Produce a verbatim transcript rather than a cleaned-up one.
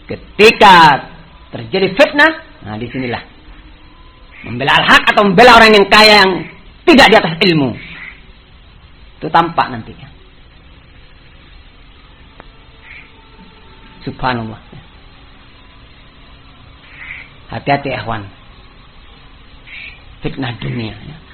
Ketika terjadi fitnah, nah disinilah membela al-haq atau membela orang yang kaya yang tidak di atas ilmu. Itu tampak nantinya. Subhanallah. Hati-hati ikhwan. Fitnah dunia. Ya.